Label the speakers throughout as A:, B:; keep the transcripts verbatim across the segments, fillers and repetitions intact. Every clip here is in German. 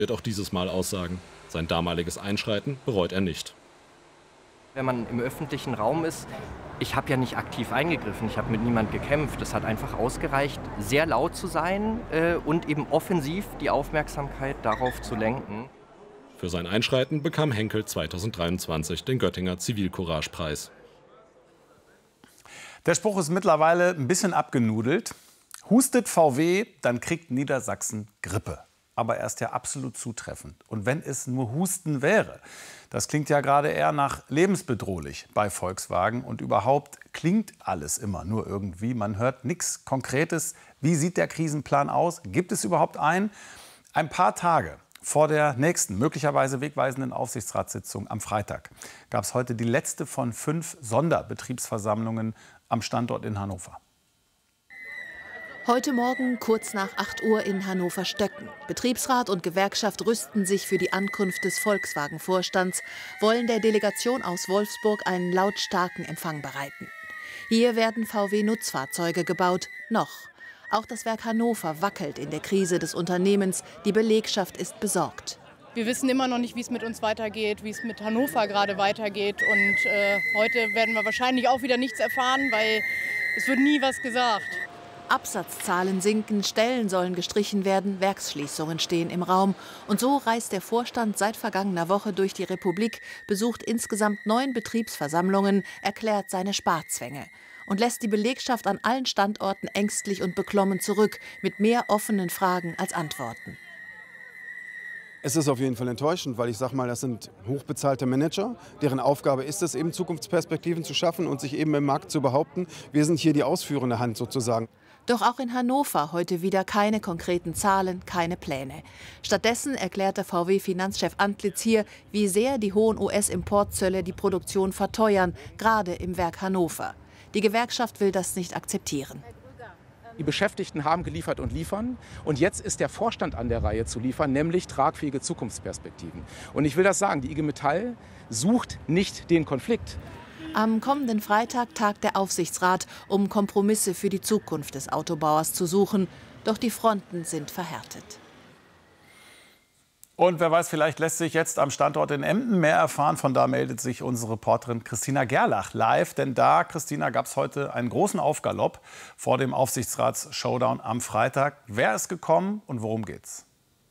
A: wird auch dieses Mal aussagen. Sein damaliges Einschreiten bereut er nicht.
B: Wenn man im öffentlichen Raum ist, ich habe ja nicht aktiv eingegriffen, ich habe mit niemand gekämpft. Es hat einfach ausgereicht, sehr laut zu sein äh, und eben offensiv die Aufmerksamkeit darauf zu lenken.
A: Für sein Einschreiten bekam Henkel zweitausenddreiundzwanzig den Göttinger Zivilcourage-Preis.
C: Der Spruch ist mittlerweile ein bisschen abgenudelt. Hustet V W, dann kriegt Niedersachsen Grippe. Aber er ist ja absolut zutreffend. Und wenn es nur Husten wäre, das klingt ja gerade eher nach lebensbedrohlich bei Volkswagen. Und überhaupt klingt alles immer nur irgendwie. Man hört nichts Konkretes. Wie sieht der Krisenplan aus? Gibt es überhaupt einen? Ein paar Tage vor der nächsten, möglicherweise wegweisenden Aufsichtsratssitzung am Freitag gab es heute die letzte von fünf Sonderbetriebsversammlungen am Standort in Hannover.
D: Heute Morgen kurz nach acht Uhr in Hannover-Stöcken. Betriebsrat und Gewerkschaft rüsten sich für die Ankunft des Volkswagen-Vorstands, wollen der Delegation aus Wolfsburg einen lautstarken Empfang bereiten. Hier werden V W-Nutzfahrzeuge gebaut, noch. Auch das Werk Hannover wackelt in der Krise des Unternehmens. Die Belegschaft ist besorgt.
E: Wir wissen immer noch nicht, wie es mit uns weitergeht, wie es mit Hannover gerade weitergeht. Und äh, heute werden wir wahrscheinlich auch wieder nichts erfahren, weil es wird nie was gesagt.
D: Absatzzahlen sinken, Stellen sollen gestrichen werden, Werksschließungen stehen im Raum. Und so reist der Vorstand seit vergangener Woche durch die Republik, besucht insgesamt neun Betriebsversammlungen, erklärt seine Sparzwänge und lässt die Belegschaft an allen Standorten ängstlich und beklommen zurück, mit mehr offenen Fragen als Antworten.
F: Es ist auf jeden Fall enttäuschend, weil ich sage mal, das sind hochbezahlte Manager, deren Aufgabe ist es, eben Zukunftsperspektiven zu schaffen und sich eben im Markt zu behaupten. Wir sind hier die ausführende Hand sozusagen.
D: Doch auch in Hannover heute wieder keine konkreten Zahlen, keine Pläne. Stattdessen erklärte V W-Finanzchef Antlitz hier, wie sehr die hohen U S-Importzölle die Produktion verteuern, gerade im Werk Hannover. Die Gewerkschaft will das nicht akzeptieren.
G: Die Beschäftigten haben geliefert und liefern. Und jetzt ist der Vorstand an der Reihe zu liefern, nämlich tragfähige Zukunftsperspektiven. Und ich will das sagen, die I G Metall sucht nicht den Konflikt.
D: Am kommenden Freitag tagt der Aufsichtsrat, um Kompromisse für die Zukunft des Autobauers zu suchen. Doch die Fronten sind verhärtet.
C: Und wer weiß, vielleicht lässt sich jetzt am Standort in Emden mehr erfahren. Von da meldet sich unsere Reporterin Christina Gerlach live. Denn da, Christina, gab es heute einen großen Aufgalopp vor dem Aufsichtsrats-Showdown am Freitag. Wer ist gekommen und worum geht's?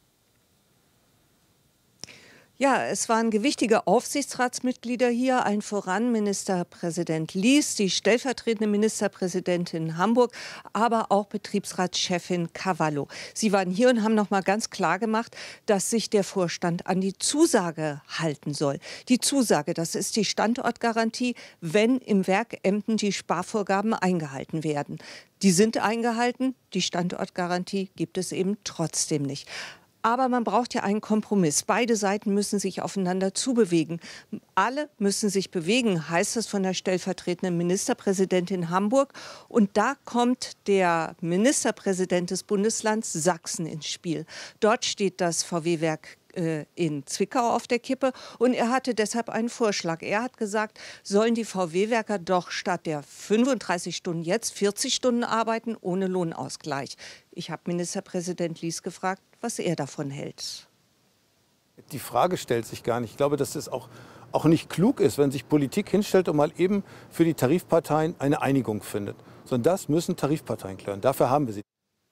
H: Ja, es waren gewichtige Aufsichtsratsmitglieder hier, allen voran Ministerpräsident Lies, die stellvertretende Ministerpräsidentin Hamburg, aber auch Betriebsratschefin Cavallo. Sie waren hier und haben noch mal ganz klar gemacht, dass sich der Vorstand an die Zusage halten soll. Die Zusage, das ist die Standortgarantie, wenn im Werk Emden die Sparvorgaben eingehalten werden. Die sind eingehalten, die Standortgarantie gibt es eben trotzdem nicht. Aber man braucht ja einen Kompromiss. Beide Seiten müssen sich aufeinander zubewegen. Alle müssen sich bewegen, heißt es von der stellvertretenden Ministerpräsidentin Hamburg. Und da kommt der Ministerpräsident des Bundeslands Sachsen ins Spiel. Dort steht das V W-Werk in Zwickau auf der Kippe und er hatte deshalb einen Vorschlag. Er hat gesagt, sollen die V W-Werker doch statt der fünfunddreißig Stunden jetzt vierzig Stunden arbeiten ohne Lohnausgleich. Ich habe Ministerpräsident Lies gefragt, was er davon hält.
I: Die Frage stellt sich gar nicht. Ich glaube, dass es auch, auch nicht klug ist, wenn sich Politik hinstellt und mal eben für die Tarifparteien eine Einigung findet. Sondern das müssen Tarifparteien klären. Dafür haben wir sie.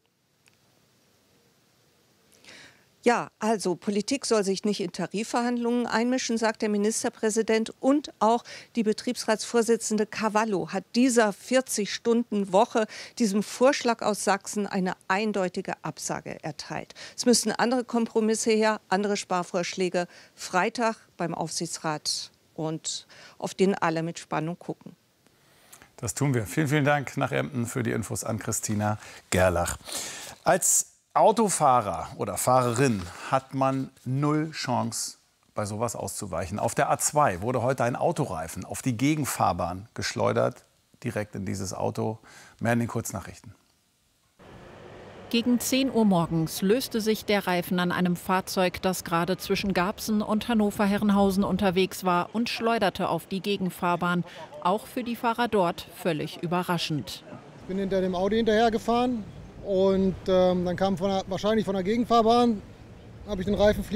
H: Ja, also Politik soll sich nicht in Tarifverhandlungen einmischen, sagt der Ministerpräsident. Und auch die Betriebsratsvorsitzende Cavallo hat dieser vierzig-Stunden-Woche, diesem Vorschlag aus Sachsen, eine eindeutige Absage erteilt. Es müssen andere Kompromisse her, andere Sparvorschläge. Freitag beim Aufsichtsrat und auf den alle mit Spannung gucken.
C: Das tun wir. Vielen, vielen Dank nach Emden für die Infos an Christina Gerlach. Als Autofahrer oder Fahrerin hat man null Chance, bei sowas auszuweichen. Auf der A zwei wurde heute ein Autoreifen auf die Gegenfahrbahn geschleudert, direkt in dieses Auto. Mehr in den Kurznachrichten.
J: Gegen zehn Uhr morgens löste sich der Reifen an einem Fahrzeug, das gerade zwischen Garbsen und Hannover-Herrenhausen unterwegs war und schleuderte auf die Gegenfahrbahn. Auch für die Fahrer dort völlig überraschend.
K: Ich bin hinter dem Audi hinterhergefahren und ähm, dann kam von der, wahrscheinlich von der Gegenfahrbahn, habe ich den Reifen fliegen